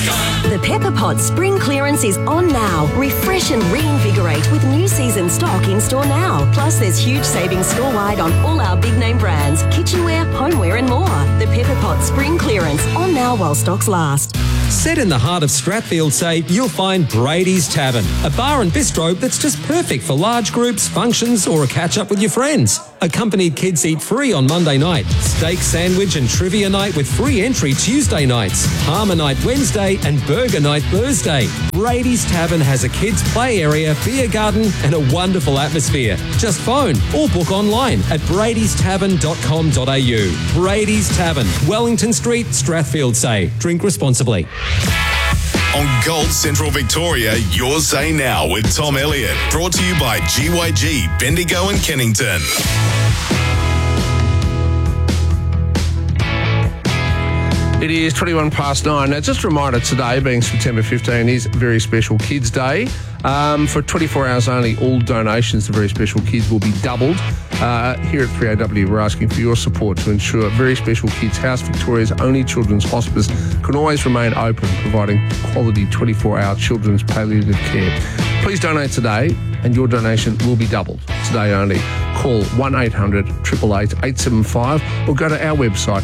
The Pepper Pot spring clearance is on now. Refresh and reinvigorate with new season stock in store now. Plus, there's huge savings store-wide on all our big name brands, kitchenware, homeware and more. The Pepper Pot spring clearance on now while stocks last. Set in the heart of Strathfield, you'll find Brady's Tavern, a bar and bistro that's just perfect for large groups, functions, or a catch-up with your friends. Accompanied kids eat free on Monday night, steak sandwich and trivia night with free entry Tuesday nights, Palmer night Wednesday and burger night Thursday. Brady's Tavern has a kids' play area, beer garden and a wonderful atmosphere. Just phone or book online at bradystavern.com.au. Brady's Tavern, Wellington Street, Strathfield. Drink responsibly. On Gold Central Victoria, your say now with Tom Elliott. Brought to you by GYG, Bendigo and Kennington. It is 21 past 9. Now, just a reminder, today, being September 15, is Very Special Kids Day. For 24 hours only, all donations to Very Special Kids will be doubled. Here at 3AW, we're asking for your support to ensure Very Special Kids House, Victoria's only children's hospice, can always remain open, providing quality 24-hour children's palliative care. Please donate today, and your donation will be doubled. Today only. Call 1800 888 875 or go to our website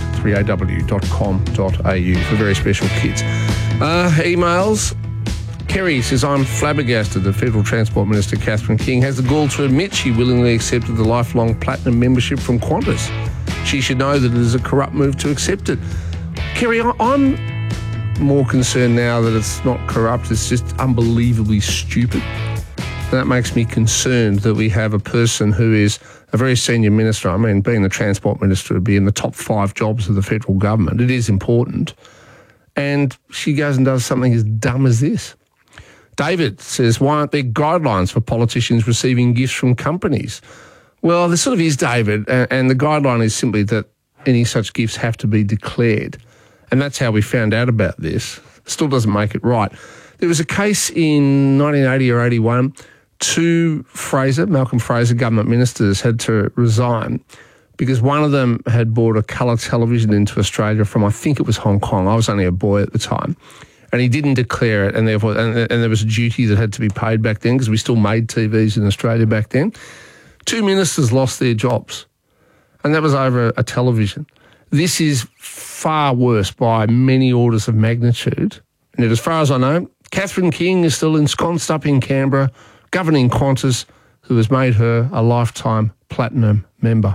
3aw.com.au for Very Special Kids. Emails. Kerry says, I'm flabbergasted that Federal Transport Minister Catherine King has the gall to admit she willingly accepted the lifelong platinum membership from Qantas. She should know that it is a corrupt move to accept it. Kerry, I'm more concerned now that it's not corrupt, it's just unbelievably stupid. And that makes me concerned that we have a person who is a very senior minister. I mean, being the Transport Minister would be in the top 5 jobs of the federal government. It is important. And she goes and does something as dumb as this. David says, why aren't there guidelines for politicians receiving gifts from companies? Well, there sort of is, David, and the guideline is simply that any such gifts have to be declared. And that's how we found out about this. Still doesn't make it right. There was a case in 1980 or 81, 2 Malcolm Fraser government ministers had to resign because one of them had bought a colour television into Australia from, I think it was Hong Kong. I was only a boy at the time. And he didn't declare it, and therefore, and there was a duty that had to be paid back then because we still made TVs in Australia back then. 2 ministers lost their jobs, and that was over a television. This is far worse by many orders of magnitude. And as far as I know, Catherine King is still ensconced up in Canberra, governing Qantas, who has made her a lifetime platinum member.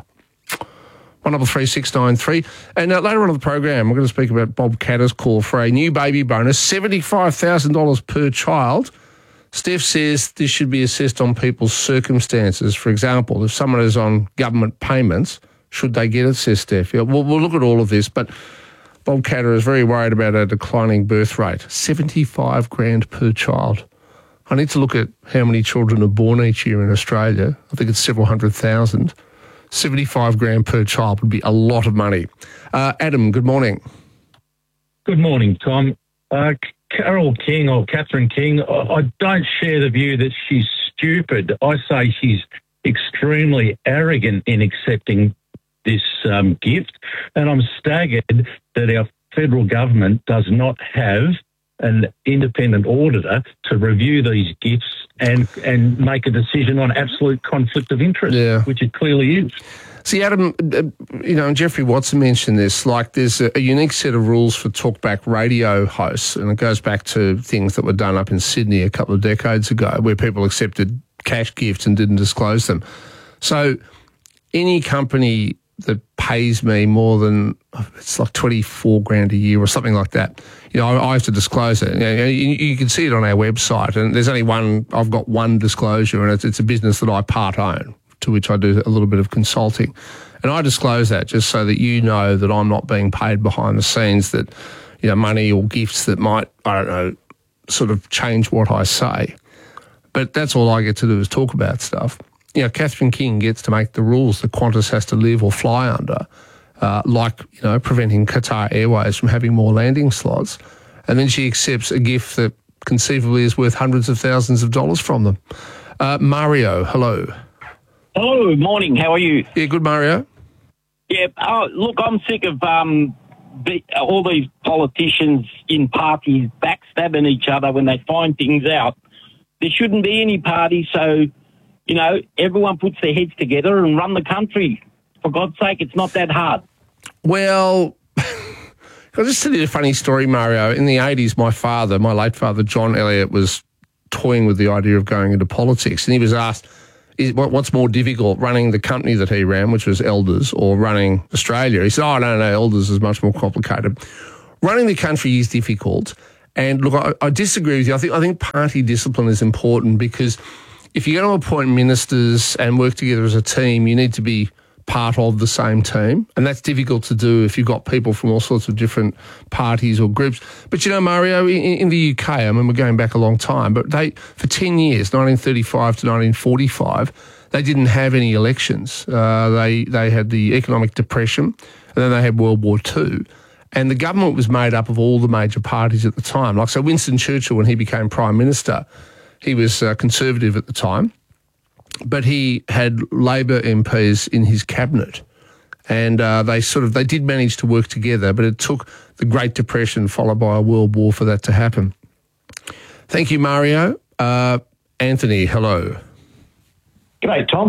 133693. And later on in the program, we're going to speak about Bob Katter's call for a new baby bonus, $75,000 per child. Steph says this should be assessed on people's circumstances. For example, if someone is on government payments, should they get it, says Steph? Yeah, we'll look at all of this, but Bob Katter is very worried about a declining birth rate. $75,000 per child. I need to look at how many children are born each year in Australia. I think it's several hundred thousand. $75,000 per child would be a lot of money. Adam, good morning. Good morning, Tom. Carol King or Catherine King, I don't share the view that she's stupid. I say she's extremely arrogant in accepting this gift, and I'm staggered that our federal government does not have an independent auditor to review these gifts and make a decision on absolute conflict of interest, which it clearly is. See, Adam, and Jeffrey Watson mentioned this, like there's a unique set of rules for talkback radio hosts, and it goes back to things that were done up in Sydney a couple of decades ago where people accepted cash gifts and didn't disclose them. So any company that pays me more than, it's like $24,000 a year or something like that, I have to disclose it. You can see it on our website, and there's only I've got one disclosure, and it's a business that I part own, to which I do a little bit of consulting. And I disclose that just so that you know that I'm not being paid behind the scenes, that, money or gifts that might, sort of change what I say. But that's all I get to do is talk about stuff. Catherine King gets to make the rules that Qantas has to live or fly under, like preventing Qatar Airways from having more landing slots. And then she accepts a gift that conceivably is worth hundreds of thousands of dollars from them. Mario, hello. Hello, morning. How are you? Yeah, good, Mario. Yeah, look, I'm sick of all these politicians in parties backstabbing each other when they find things out. There shouldn't be any parties, so, everyone puts their heads together and run the country. For God's sake, it's not that hard. Well, I'll just tell you a funny story, Mario. In the 80s, my late father, John Elliott, was toying with the idea of going into politics, and he was asked, what's more difficult, running the company that he ran, which was Elders, or running Australia? He said, no, Elders is much more complicated. Running the country is difficult. And look, I disagree with you. I think party discipline is important, because if you're going to appoint ministers and work together as a team, you need to be part of the same team. And that's difficult to do if you've got people from all sorts of different parties or groups. But, Mario, in the UK, I mean, we're going back a long time, but for 10 years, 1935 to 1945, they didn't have any elections. They had the economic depression, and then they had World War II. And the government was made up of all the major parties at the time. So Winston Churchill, when he became Prime Minister, he was Conservative at the time, but he had Labor MPs in his cabinet. And they did manage to work together, but it took the Great Depression followed by a world war for that to happen. Thank you, Mario. Anthony, hello. G'day, Tom.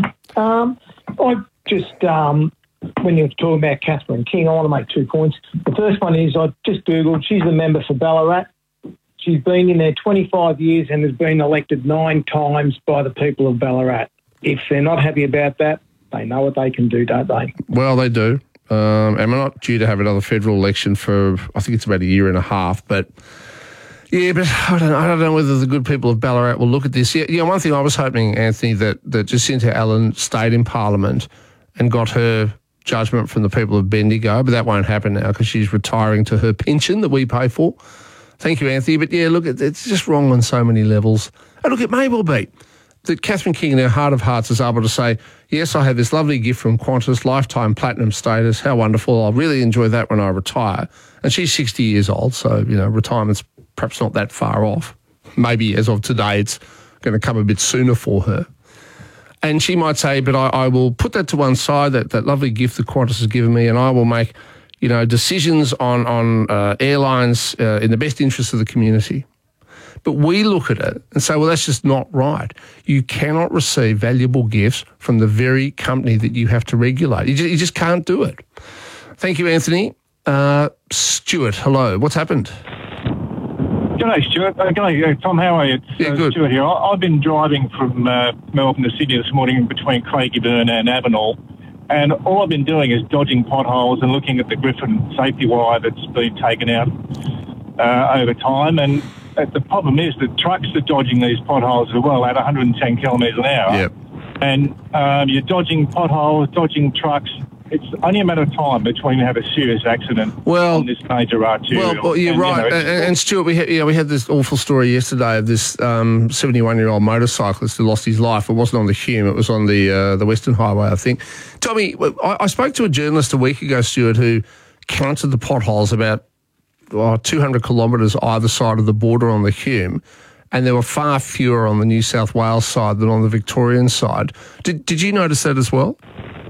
I just, when you're talking about Catherine King, I want to make 2 points. The first one is I just Googled, she's the member for Ballarat. She's been in there 25 years and has been elected 9 times by the people of Ballarat. If they're not happy about that, they know what they can do, don't they? Well, they do. And we're not due to have another federal election for, I think it's about a year and a half. But, yeah, but I don't know whether the good people of Ballarat will look at this. Yeah, one thing I was hoping, Anthony, that Jacinta Allen stayed in Parliament and got her judgment from the people of Bendigo, but that won't happen now because she's retiring to her pension that we pay for. Thank you, Anthony. But, yeah, look, it's just wrong on so many levels. And look, it may well be that Catherine King, in her heart of hearts, is able to say, yes, I have this lovely gift from Qantas, lifetime platinum status. How wonderful. I'll really enjoy that when I retire. And she's 60 years old, so, retirement's perhaps not that far off. Maybe as of today, it's going to come a bit sooner for her. And she might say, but I will put that to one side, that lovely gift that Qantas has given me, and I will make, decisions on airlines in the best interest of the community. But we look at it and say, well, that's just not right. You cannot receive valuable gifts from the very company that you have to regulate. You just can't do it. Thank you, Anthony. Stuart, hello. What's happened? G'day, Stuart. G'day, Tom. How are you? Yeah, good. Stuart here. I've been driving from Melbourne to Sydney this morning between Craigieburn and Avenel, and all I've been doing is dodging potholes and looking at the Griffin safety wire that's been taken out over time. And the problem is that trucks are dodging these potholes as well at 110 kilometres an hour. Yep. And you're dodging potholes, dodging trucks. It's only a matter of time between you have a serious accident on this major arterial. Well, you're right. And Stuart, we had this awful story yesterday of this 71-year-old motorcyclist who lost his life. It wasn't on the Hume. It was on the Western Highway, I think. Tommy, I spoke to a journalist a week ago, Stuart, who counted the potholes about 200 kilometres either side of the border on the Hume, and there were far fewer on the New South Wales side than on the Victorian side. Did you notice that as well?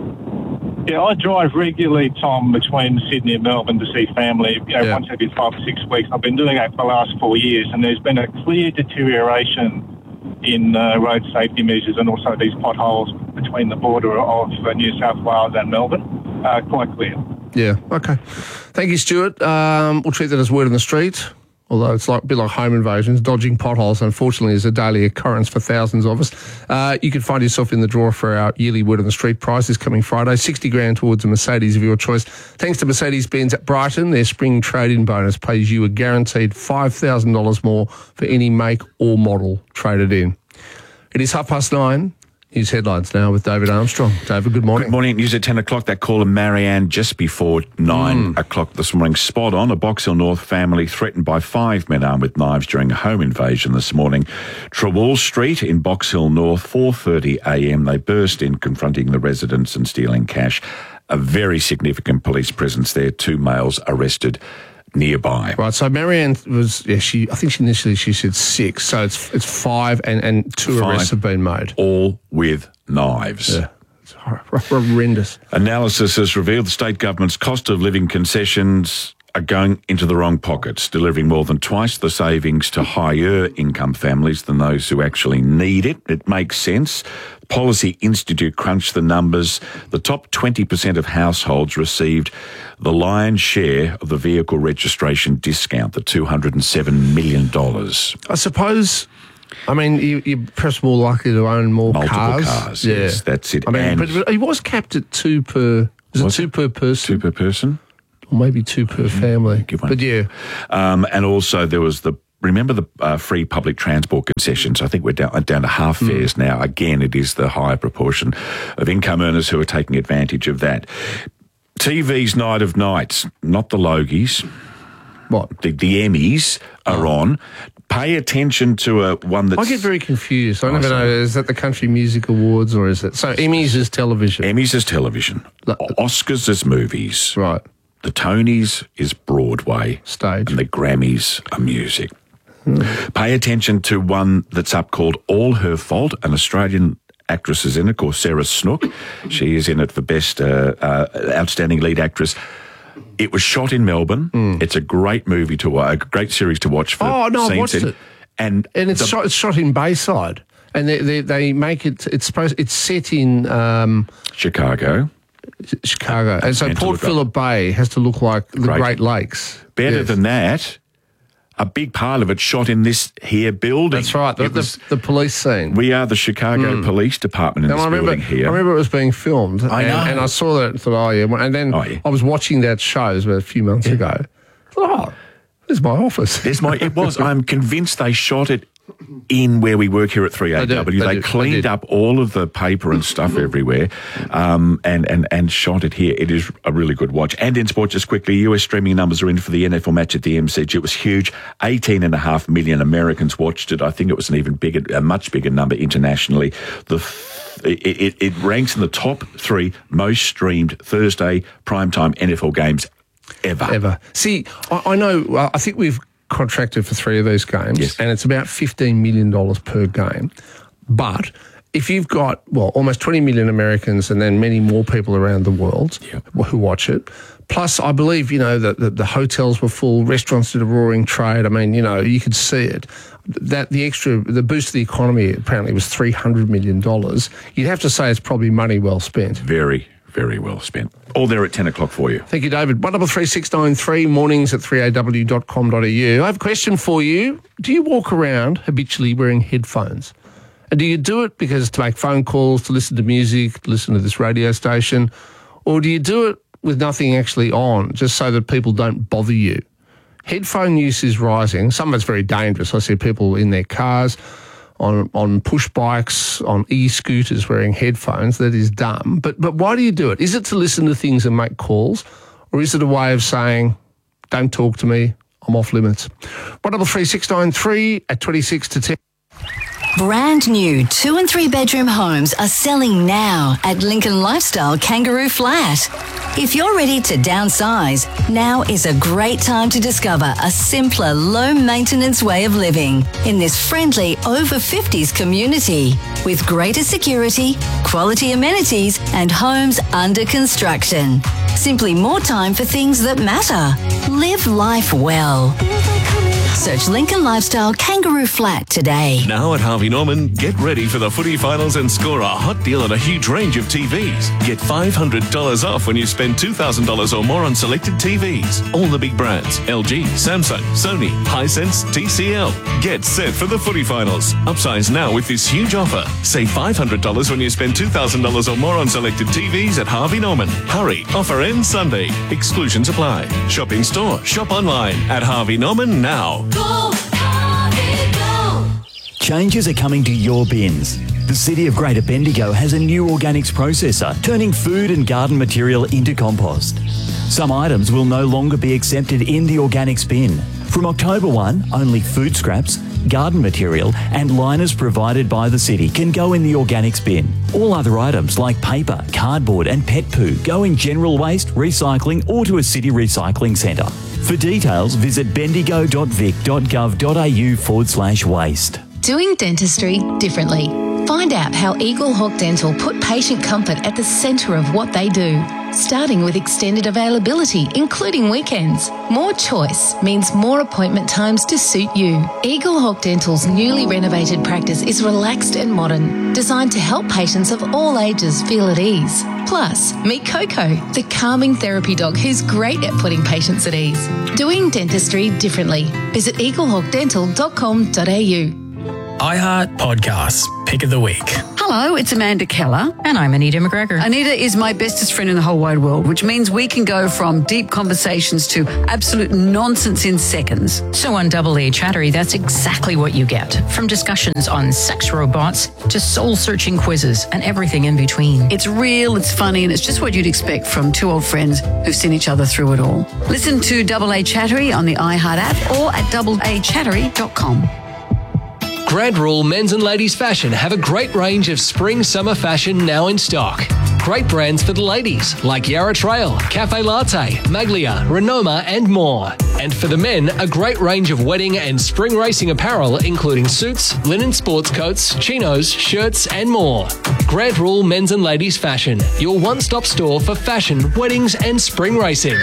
Yeah, I drive regularly, Tom, between Sydney and Melbourne to see family, once every 5 or 6 weeks. I've been doing that for the last 4 years, and there's been a clear deterioration in road safety measures and also these potholes between the border of New South Wales and Melbourne. Quite clear. Yeah, okay. Thank you, Stuart. We'll treat that as word on the street, although it's a bit like home invasions. Dodging potholes, unfortunately, is a daily occurrence for thousands of us. You can find yourself in the draw for our yearly word on the street prize this coming Friday. 60 grand towards a Mercedes of your choice. Thanks to Mercedes-Benz at Brighton, their spring trade-in bonus pays you a guaranteed $5,000 more for any make or model traded in. It is 9:30. News headlines now with David Armstrong. David, good morning. Good morning. News at 10 o'clock. That caller, Marianne, just before 9 o'clock this morning. Spot on. A Box Hill North family threatened by 5 men armed with knives during a home invasion this morning. Trawall Street in Box Hill North, 4:30 a.m. They burst in, confronting the residents and stealing cash. A very significant police presence there. 2 males arrested nearby. Right, so Marianne was, I think she initially said 6, so it's 5 and 2 arrests have been made. All with knives. Yeah, it's horrendous. Analysis has revealed the state government's cost of living concessions are going into the wrong pockets, delivering more than twice the savings to higher income families than those who actually need it. It makes sense. Policy Institute crunched the numbers. The top 20% of households received the lion's share of the vehicle registration discount, the $207 million. I suppose, I mean, you're perhaps more likely to own Multiple cars. cars, yes, that's it. I mean, but he was capped at two per... Was it two per person? Two per person? Or maybe two per family. Good one. But yeah. And also there was remember the free public transport concessions? I think we're down to half fares now. Again, it is the higher proportion of income earners who are taking advantage of that. TV's Night of Nights, not the Logies. What? The Emmys are on. Pay attention to one that's... I get very confused. I never know, is that the Country Music Awards or is it... So Emmys is television. Emmys is television. Oscars is movies. Right. The Tonys is Broadway. Stage. And the Grammys are music. Pay attention to one that's up called All Her Fault. An Australian actress is in it called Sarah Snook. She is in it for Best Outstanding Lead Actress. It was shot in Melbourne. It's a great movie to watch, a great series to watch. I watched it. And it's shot in Bayside. And they make it, it's set in... Chicago. And so Port Phillip Bay has to look like the Great Lakes. Better than that, a big part of it shot in this here building. That's right, the police scene. We are the Chicago Police Department in this building here. I remember it was being filmed. I know. And I saw that and thought, and then I was watching that show about a few months ago. I thought, there's my office. It was. I'm convinced they shot it in where we work here at 3AW. They cleaned up all of the paper and stuff everywhere and shot it here. It is a really good watch. And in sport, just quickly, US streaming numbers are in for the NFL match at the MCG. It was huge. 18.5 million Americans watched it. I think it was a much bigger number internationally. It ranks in the top 3 most streamed Thursday primetime NFL games ever. See, I know, I think we've contracted for 3 of these games, and it's about $15 million per game. But if you've got, almost 20 million Americans and then many more people around the world who watch it, plus I believe, that the hotels were full, restaurants did a roaring trade. I mean, you could see it. That the boost to the economy apparently was $300 million. You'd have to say it's probably money well spent. Very, very well spent. All there at 10 o'clock for you. Thank you, David. 133693, mornings at 3aw.com.au. I have a question for you. Do you walk around habitually wearing headphones? And do you do it because to make phone calls, to listen to music, to listen to this radio station? Or do you do it with nothing actually on, just so that people don't bother you? Headphone use is rising. Some of it's very dangerous. I see people in their cars, on push bikes, on e-scooters wearing headphones. That is dumb. But why do you do it? Is it to listen to things and make calls? Or is it a way of saying, don't talk to me, I'm off limits? 133693 at 26 to 10. Brand new 2 and 3 bedroom homes are selling now at Lincoln Lifestyle Kangaroo Flat. If you're ready to downsize, now is a great time to discover a simpler, low-maintenance way of living in this friendly over-50s community with greater security, quality amenities and homes under construction. Simply more time for things that matter. Live life well. Search Lincoln Lifestyle Kangaroo Flat today. Now at Harvey Norman, get ready for the footy finals and score a hot deal on a huge range of TVs. Get $500 off when you spend $2,000 or more on selected TVs. All the big brands, LG, Samsung, Sony, Hisense, TCL. Get set for the footy finals. Upsize now with this huge offer. Save $500 when you spend $2,000 or more on selected TVs at Harvey Norman. Hurry, offer ends Sunday. Exclusions apply. Shop in store, shop online at Harvey Norman now. Go, Harvey, go. Changes are coming to your bins. The City of Greater Bendigo has a new organics processor, turning food and garden material into compost. Some items will no longer be accepted in the organics bin. From October 1, only food scraps, garden material and liners provided by the city can go in the organics bin. All other items like paper, cardboard and pet poo go in general waste, recycling or to a city recycling centre. For details, visit bendigo.vic.gov.au/waste. Doing dentistry differently. Find out how Eagle Hawk Dental put patient comfort at the centre of what they do. starting with extended availability, including weekends. More choice means more appointment times to suit you. Eagle Hawk Dental's newly renovated practice is relaxed and modern, designed to help patients of all ages feel at ease. Plus, meet Coco, the calming therapy dog who's great at putting patients at ease. Doing dentistry differently. Visit eaglehawkdental.com.au. iHeart Podcasts, Pick of the Week. Hello, it's Amanda Keller. And I'm Anita McGregor. Anita is my bestest friend in the whole wide world, which means we can go from deep conversations to absolute nonsense in seconds. So on Double A Chattery, that's exactly what you get. From discussions on sex robots to soul-searching quizzes and everything in between. It's real, it's funny, and it's just what you'd expect from two old friends who've seen each other through it all. Listen to Double A Chattery on the iHeart app or at doubleachattery.com. Grant Rule Men's and Ladies Fashion have a great range of spring-summer fashion now in stock. Great brands for the ladies like Yarra Trail, Cafe Latte, Maglia, Renoma and more. And for the men, a great range of wedding and spring racing apparel including suits, linen sports coats, chinos, shirts and more. Grant Rule Men's and Ladies Fashion, your one-stop store for fashion, weddings and spring racing.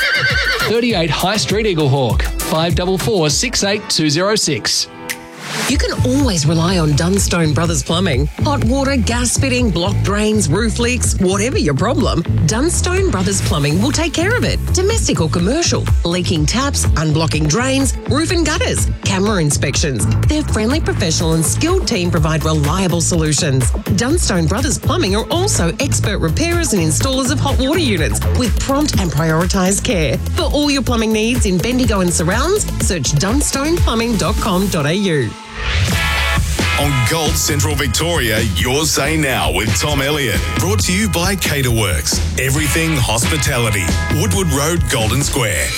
38 High Street Eaglehawk, 544 68206. You can always rely on Dunstone Brothers Plumbing. Hot water, gas fitting, block drains, roof leaks, whatever your problem, Dunstone Brothers Plumbing will take care of it. Domestic or commercial, leaking taps, unblocking drains, roof and gutters, camera inspections. Their friendly, professional and skilled team provide reliable solutions. Dunstone Brothers Plumbing are also expert repairers and installers of hot water units with prompt and prioritised care. For all your plumbing needs in Bendigo and surrounds, search dunstoneplumbing.com.au. On Gold Central Victoria, your say now with Tom Elliott. Brought to you by Caterworks. Everything hospitality. Woodward Road, Golden Square.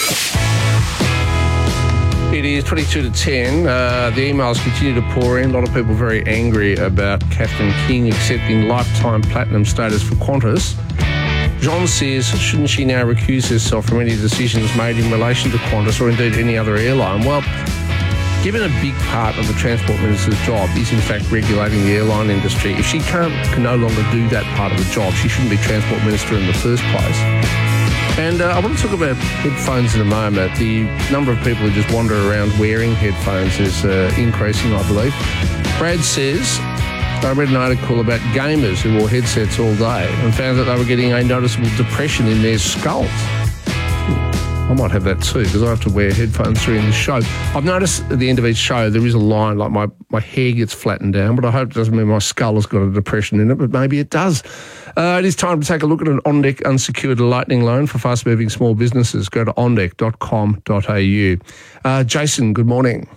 It is 22 to 10. The emails continue to pour in. A lot of people very angry about Catherine King accepting lifetime platinum status for Qantas. John says, shouldn't she now recuse herself from any decisions made in relation to Qantas or indeed any other airline? Well, given a big part of the Transport Minister's job is in fact regulating the airline industry, if she can no longer do that part of the job, she shouldn't be Transport Minister in the first place. And I want to talk about headphones in a moment. The number of people who just wander around wearing headphones is increasing, I believe. Brad says, I read an article about gamers who wore headsets all day and found that they were getting a noticeable depression in their skulls. I might have that too because I have to wear headphones during the show. I've noticed at the end of each show there is a line like my hair gets flattened down, but I hope it doesn't mean my skull has got a depression in it, but maybe it does. It is time to take a look at an OnDeck unsecured lightning loan for fast-moving small businesses. Go to ondeck.com.au. Jason, good morning.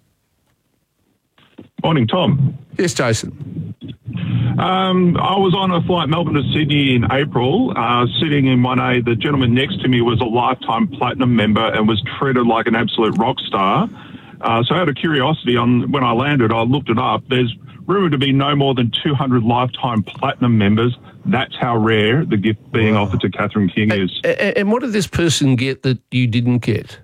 Morning, Tom. Yes, Jason. I was on a flight Melbourne to Sydney in April. Sitting in 1A, the gentleman next to me was a lifetime platinum member and was treated like an absolute rock star. So out of curiosity, when I landed, I looked it up. There's rumoured to be no more than 200 lifetime platinum members. That's how rare the gift being offered to Catherine King is. And what did this person get that you didn't get?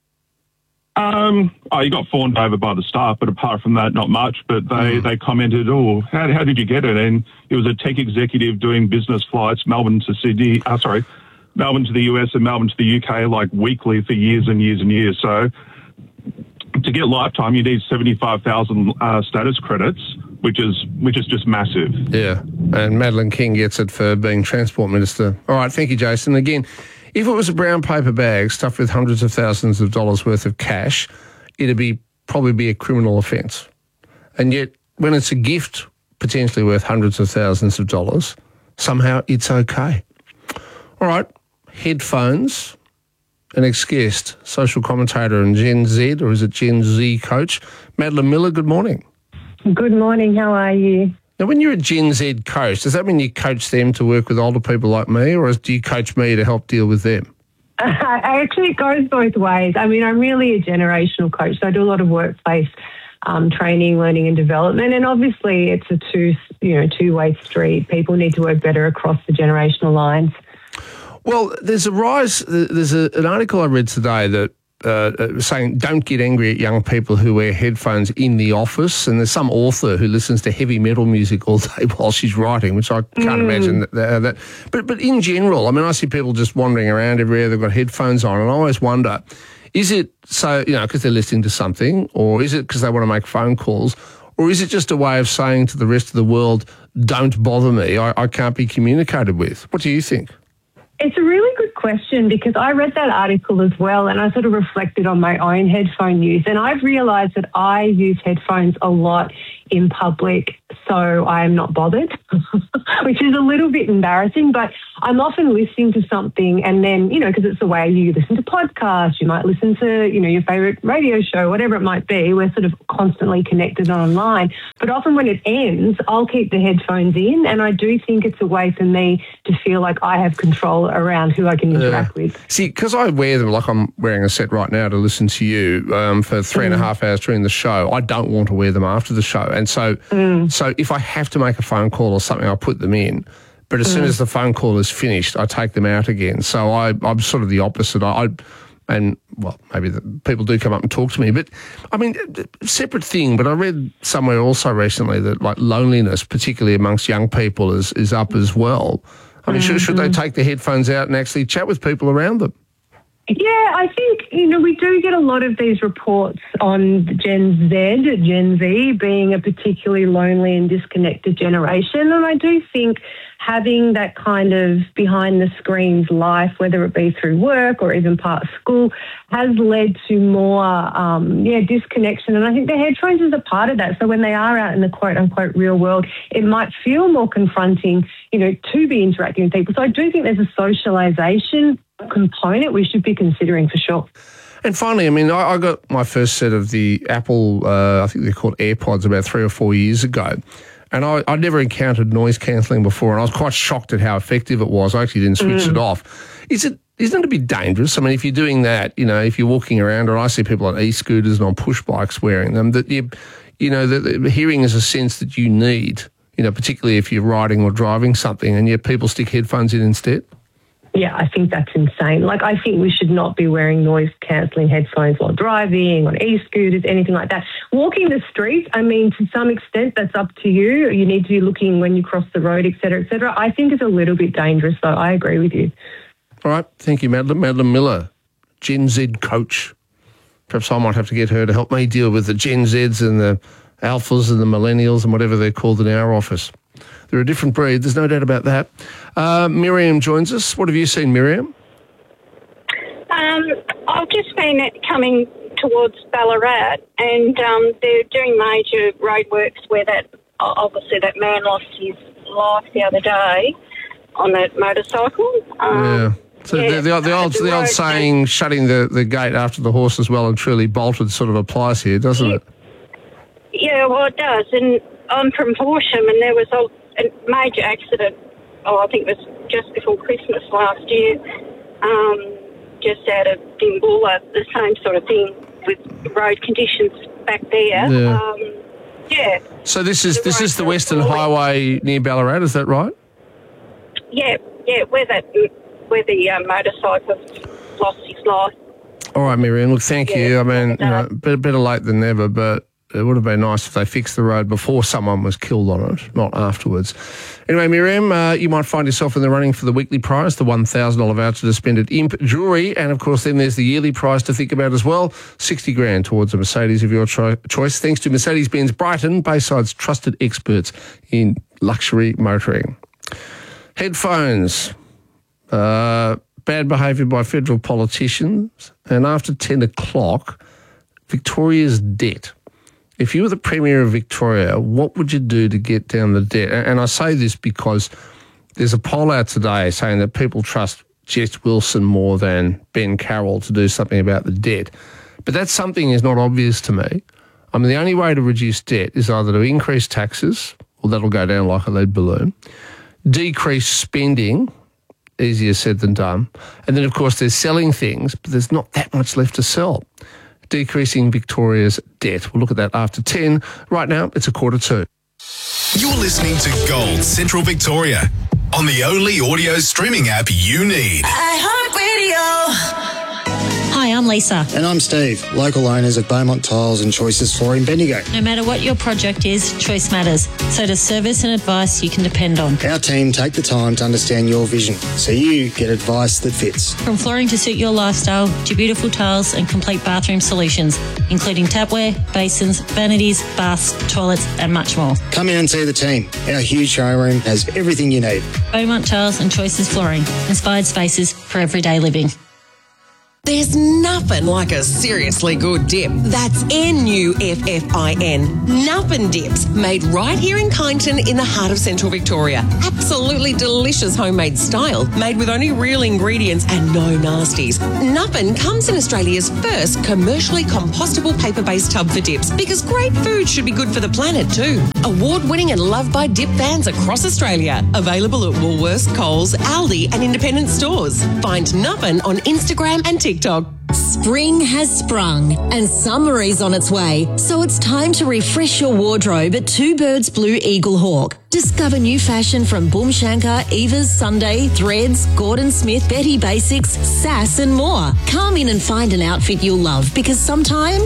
He got fawned over by the staff, but apart from that, not much. But they commented, how did you get it? And it was a tech executive doing business flights, Melbourne to the US and Melbourne to the UK, like weekly for years and years and years. So to get lifetime, you need 75,000 status credits, which is just massive. Yeah, and Madeleine King gets it for being Transport Minister. All right, thank you, Jason. Again, if it was a brown paper bag stuffed with hundreds of thousands of dollars worth of cash, it'd probably be a criminal offence. And yet, when it's a gift potentially worth hundreds of thousands of dollars, somehow it's okay. All right, headphones. An ex-guest, social commentator and Gen Z, or is it Gen Z coach, Madeleine Miller, good morning. Good morning, how are you? Now, when you're a Gen Z coach, does that mean you coach them to work with older people like me, or do you coach me to help deal with them? Actually, it goes both ways. I mean, I'm really a generational coach, so I do a lot of workplace training, learning and development, and obviously it's a two-way street. People need to work better across the generational lines. Well, there's a rise. There's an article I read today that saying don't get angry at young people who wear headphones in the office. And there's some author who listens to heavy metal music all day while she's writing, which I can't imagine that. But in general, I mean, I see people just wandering around everywhere. They've got headphones on, and I always wonder, is it so, because they're listening to something, or is it because they want to make phone calls, or is it just a way of saying to the rest of the world, don't bother me, I can't be communicated with? What do you think? It's a really good question, because I read that article as well, and I sort of reflected on my own headphone use, and I've realised that I use headphones a lot in public, so I am not bothered, which is a little bit embarrassing, but I'm often listening to something, and then, because it's the way you listen to podcasts, you might listen to, your favourite radio show, whatever it might be. We're sort of constantly connected online, but often when it ends, I'll keep the headphones in, and I do think it's a way for me to feel like I have control around who I can interact with. See, because I wear them, like I'm wearing a set right now to listen to you for 3.5 hours during the show, I don't want to wear them after the show. And so if I have to make a phone call or something, I'll put them in. But as soon as the phone call is finished, I take them out again. So I'm sort of the opposite. Maybe people do come up and talk to me. But, I mean, separate thing, but I read somewhere also recently that, like, loneliness, particularly amongst young people, is up as well. I mean, should they take the headphones out and actually chat with people around them? Yeah, I think, we do get a lot of these reports on Gen Z being a particularly lonely and disconnected generation. And I do think having that kind of behind the screens life, whether it be through work or even part of school, has led to more, disconnection. And I think the headphones is a part of that. So when they are out in the quote unquote real world, it might feel more confronting, to be interacting with people. So I do think there's a socialisation component we should be considering for sure. And finally, I mean, I got my first set of the Apple, I think they're called AirPods, about 3 or 4 years ago. And I'd never encountered noise cancelling before, and I was quite shocked at how effective it was. I actually didn't switch it off. Isn't it a bit dangerous? I mean, if you're doing that, if you're walking around, or I see people on e-scooters and on push bikes wearing them, that the hearing is a sense that you need, particularly if you're riding or driving something, and yet people stick headphones in instead? Yeah, I think that's insane. Like, I think we should not be wearing noise-cancelling headphones while driving, on e-scooters, anything like that. Walking the streets, I mean, to some extent, that's up to you. You need to be looking when you cross the road, et cetera, et cetera. I think it's a little bit dangerous, though. I agree with you. All right. Thank you, Madeline. Madeline Miller, Gen Z coach. Perhaps I might have to get her to help me deal with the Gen Zs and the Alphas and the Millennials and whatever they're called in our office. They're a different breed, there's no doubt about that. Miriam joins us. What have you seen, Miriam? I've just been coming towards Ballarat, and they're doing major roadworks where that man lost his life the other day on that motorcycle. So the old saying, shutting the gate after the horse is well and truly bolted, sort of applies here, doesn't it? Yeah, well, it does. And I'm from Horsham, and there was a major accident, I think it was just before Christmas last year, just out of Dimbulla, the same sort of thing with road conditions back there. Yeah. So this is the Western Highway near Ballarat, is that right? Yeah, where the motorcyclist lost his life. All right, Miriam, look, thank you. I mean, better late than never, but it would have been nice if they fixed the road before someone was killed on it, not afterwards. Anyway, Miriam, you might find yourself in the running for the weekly prize, the $1,000 voucher to spend at Imp Jewellery. And, of course, then there's the yearly prize to think about as well, $60,000 towards a Mercedes of your choice, thanks to Mercedes-Benz Brighton, Bayside's trusted experts in luxury motoring. Headphones. Bad behaviour by federal politicians. And after 10 o'clock, Victoria's debt. If you were the Premier of Victoria, what would you do to get down the debt? And I say this because there's a poll out today saying that people trust Jess Wilson more than Ben Carroll to do something about the debt. But that something is not obvious to me. I mean, the only way to reduce debt is either to increase taxes, or that'll go down like a lead balloon, decrease spending, easier said than done, and then, of course, there's selling things, but there's not that much left to sell. Decreasing Victoria's debt. We'll look at that after 10. Right now, it's 1:45. You're listening to Gold Central Victoria on the only audio streaming app you need. iHeartRadio. Hi, I'm I'm Lisa. And I'm Steve, local owners of Beaumont Tiles and Choices Flooring Bendigo. No matter what your project is, choice matters. So does service and advice you can depend on. Our team take the time to understand your vision, so you get advice that fits. From flooring to suit your lifestyle to beautiful tiles and complete bathroom solutions, including tapware, basins, vanities, baths, toilets and much more. Come in and see the team. Our huge showroom has everything you need. Beaumont Tiles and Choices Flooring. Inspired spaces for everyday living. There's nothing like a seriously good dip. That's Nuffin. Nuffin Dips, made right here in Kyneton in the heart of Central Victoria. Absolutely delicious homemade style, made with only real ingredients and no nasties. Nuffin comes in Australia's first commercially compostable paper-based tub for dips, because great food should be good for the planet too. Award-winning and loved by dip fans across Australia. Available at Woolworths, Coles, Aldi and independent stores. Find Nuffin on Instagram and TikTok. Spring has sprung and summer is on its way, so it's time to refresh your wardrobe at Two Birds Blue Eagle Hawk. Discover new fashion from Boom Shankar, Eva's Sunday, Threads, Gordon Smith, Betty Basics, Sass and more. Come in and find an outfit you'll love, because sometimes